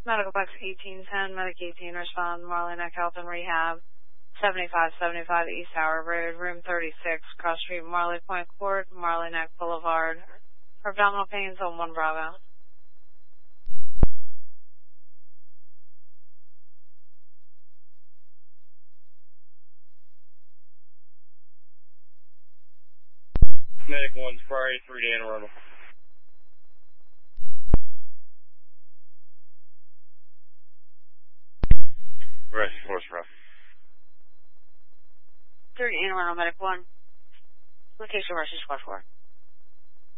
Medical Box 1810, Medic 18, respond, Marley Neck Health and Rehab, 7575 East Howard Road, room 36, cross street, Marley Point Court, Marley Neck Boulevard. For abdominal pains on 1 Bravo. Medic 1's Friday, 3 to Anne Arundel. Rescue Force Rough. 3 to Anne Arundel, Medic 1. Location Rescue Squad 4.